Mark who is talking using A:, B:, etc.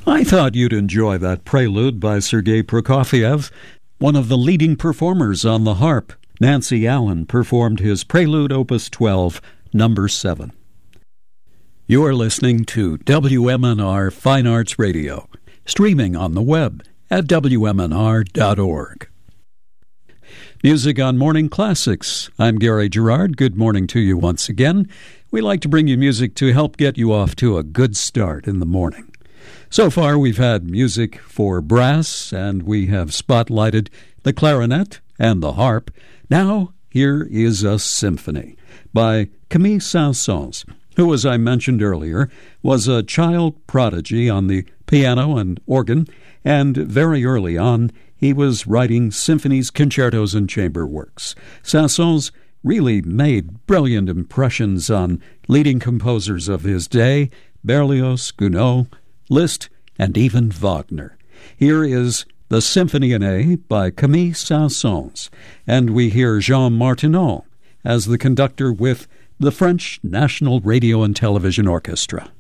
A: I thought you'd enjoy that prelude by Sergei Prokofiev, one of the leading performers on the harp. Nancy Allen performed his Prelude Opus 12, number 7. You are listening to WMNR Fine Arts Radio, streaming on the web at WMNR.org. Music on Morning Classics. I'm Gary Gerard. Good morning to you once again. We like to bring you music to help get you off to a good start in the morning. So far, we've had music for brass, and we have spotlighted the clarinet and the harp. Now, here is a symphony by Camille Saint-Saëns, who, as I mentioned earlier, was a child prodigy on the piano and organ, and very early on, he was writing symphonies, concertos, and chamber works. Saint-Saëns really made brilliant impressions on leading composers of his day, Berlioz, Gounod, Liszt, and even Wagner. Here is the Symphonie in A by Camille Saint-Saëns, and we hear Jean Martineau as the conductor with the French National Radio and Television Orchestra.